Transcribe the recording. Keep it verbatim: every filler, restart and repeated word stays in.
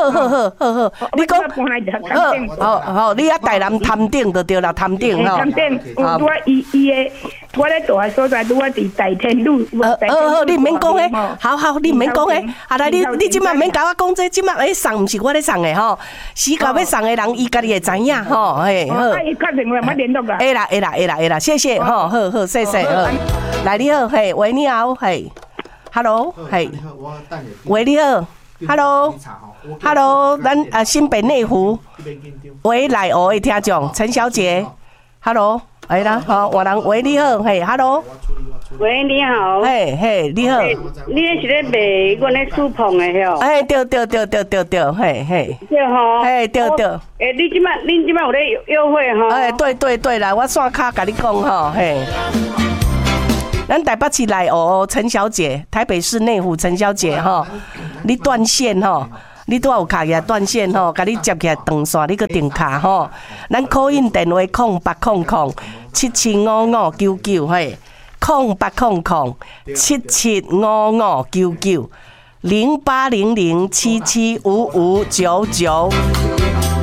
好好好好好，你讲好好好，你啊台南潭顶就对啦，潭顶吼。 潭顶，有拄啊伊伊的，我咧住的所在拄啊伫大天路。 呃呃好，你免讲诶，好好，你免讲诶，啊来，你你即马免甲我讲这，即马诶送毋是我咧送诶吼，死到要送诶人伊家己会知影吼，嘿好。 啊，伊确认我冇联络啦。 会啦会啦会啦会啦，谢谢吼，好好谢谢好。来你好，嘿，喂你好，嘿 ，Hello， 嘿，喂你好 ，Hello，Hello， 咱啊新北内湖，喂来湖的听众陈小姐 ，Hello， 哎啦，好，我人喂你好，嘿 ，Hello， 喂你好， 嘿嘿你好， 你是咧卖阮咧树棚的吼？ 哎对对对对对对，嘿嘿， 对吼， 嘿对对， 诶，你即摆恁即摆有咧优惠吼？ 哎对对对啦，我线卡甲你讲吼，嘿。咱台北市内湖陈小姐，台北市内湖陈小姐吼，你断线吼，你拄有卡起来断线吼，甲你接起来断线，你个定卡吼。咱call in电话空八空空七七五五九九嘿，空八空空七七五五九九零八零零七七五五九九。